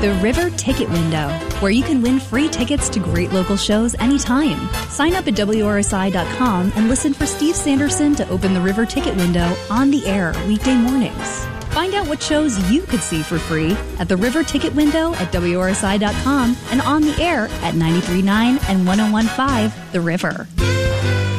The River Ticket Window, where you can win free tickets to great local shows anytime. Sign up at WRSI.com and listen for Steve Sanderson to open the River Ticket Window on the air weekday mornings. Find out what shows you could see for free at the River Ticket Window at WRSI.com and on the air at 93.9 and 101.5 The River.